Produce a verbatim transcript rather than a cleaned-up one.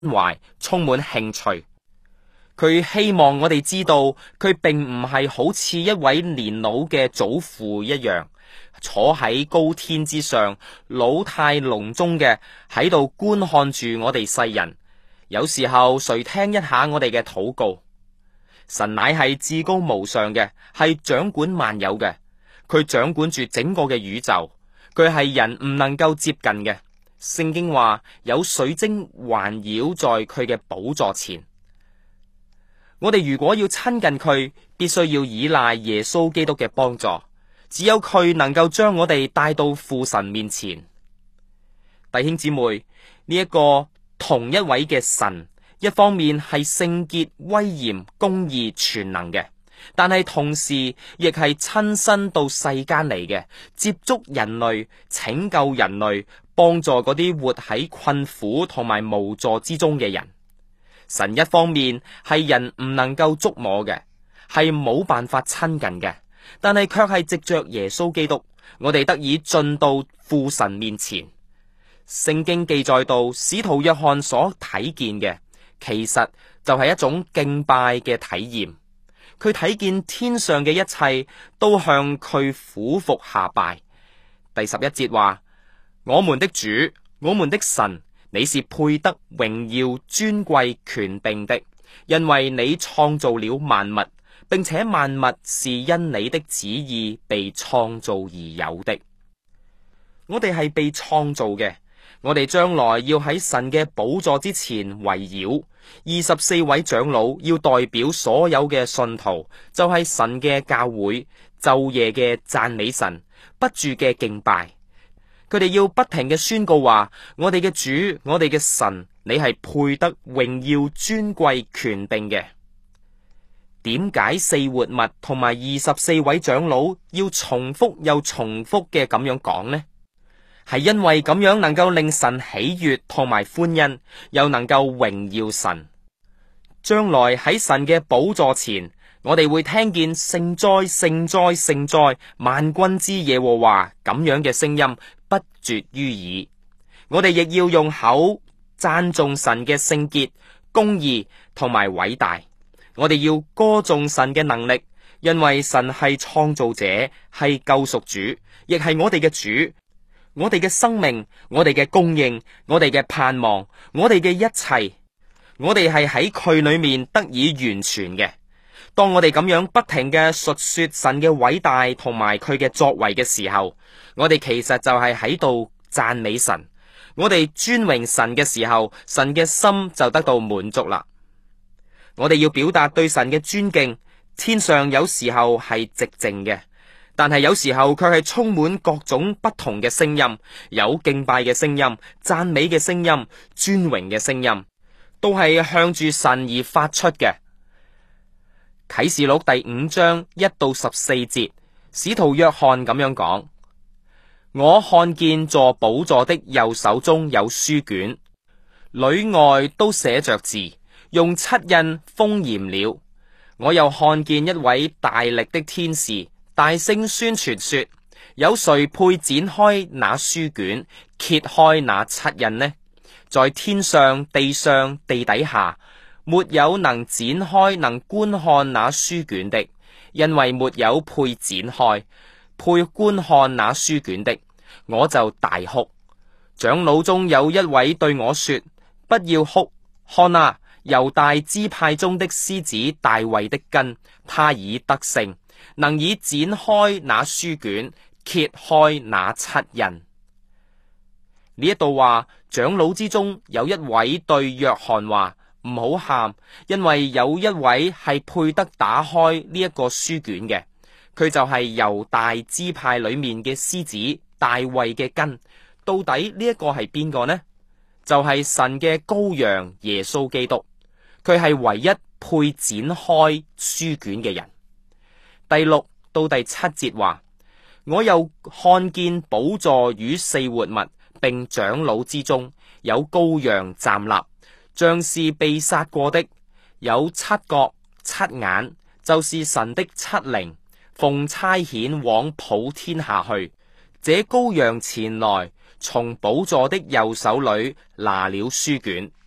懷，充滿興趣。佢希望我哋知道，佢並唔係好似一位年老嘅祖父一樣，坐喺高天之上，老態龍鍾嘅喺度觀看住我哋世人。有時候誰聽一下我哋嘅禱告？神乃係至高無上嘅，係掌管萬有嘅，佢掌管住整個嘅宇宙，佢係人唔能夠接近嘅。聖經話有水晶環繞在佢嘅寶座前。我哋如果要親近佢，必須要依賴耶穌基督嘅幫助，只有佢能夠將我哋帶到父神面前。弟兄姊妹，呢一個同一位嘅神，一方面係聖潔、威嚴、公義、全能嘅，但係同時亦係親身到世間嚟嘅，接觸人類，拯救人類，幫助嗰啲活喺困苦同埋無助之中嘅人。神一方面係人唔能夠觸摸嘅，係冇辦法親近嘅，但係卻係藉着耶穌基督，我哋得以進到父神面前。聖經記載到使徒約翰所睇見嘅，其實就係一種敬拜嘅體驗。佢睇見天上嘅一切都向佢俯伏下拜。第十一節話：我們的主，我們的神，你是配得榮耀、尊貴、權柄的，因為你創造了萬物，並且萬物是因你的旨意被創造而有的。我哋係被創造嘅，我哋將來要喺神嘅寶座之前圍繞。二十四位長老要代表所有嘅信徒，就係神嘅教會，晝夜嘅讚美神，不住嘅敬拜。佢哋要不停嘅宣告話：我哋嘅主，我哋嘅神，你係配得榮耀、尊貴、權柄嘅。點解四活物同埋二十四位長老要重複又重複嘅咁樣講呢？係因為咁樣能夠令神喜悅同埋歡欣，又能夠榮耀神。將來喺神嘅寶座前，我哋會聽見聖哉、聖哉、聖哉，萬軍之耶和華咁樣嘅聲音不絕於耳。我哋亦要用口讚頌神嘅聖潔、公義同埋偉大。我哋要歌頌神嘅能力，因為神係創造者，係救贖主，亦係我哋嘅主。我哋嘅生命，我哋嘅供應，我哋嘅盼望，我哋嘅一切，我哋係喺佢裏面得以完全嘅。當我哋咁樣不停嘅述說神嘅偉大同埋佢嘅作為嘅時候，我哋其實就係喺度讚美神。我哋尊榮神嘅時候，神嘅心就得到滿足啦。我哋要表達對神嘅尊敬，天上有時候係寂靜嘅，但係有時候卻係充滿各種不同嘅聲音，有敬拜嘅聲音、讚美嘅聲音、尊榮嘅聲音，都係向住神而發出嘅。啟示錄第五章一到十四節，使徒約翰咁樣講：我看見坐寶座的右手中有書卷，裏外都寫着字，用七印封嚴了。我又看見一位大力的天使，大聲宣傳說：有誰配展開那書卷，揭開那七印呢？在天上、地上、地底下，沒有能展開、能觀看那書卷的，因為沒有配展開、配觀看那書卷的。我就大哭。長老中有一位對我說：不要哭，看啊，猶大支派中的獅子大衛的根，他已得勝，能以展開那書卷，揭開那七印。呢一度話，長老之中有一位對約翰話：唔好喊，因為有一位係配得打開呢一個書卷嘅，佢就係猶大支派裏面嘅獅子大衛嘅根。到底呢一個係邊個呢？就係神嘅羔羊耶穌基督，佢係唯一配展開書卷嘅人。第六到第七節話：我又看見寶座與四活物並長老之中有羔羊站立，像是被殺過的，有七角七眼，就是神的七靈，奉差遣往普天下去。這羔羊前來，從寶座的右手裏拿了書卷，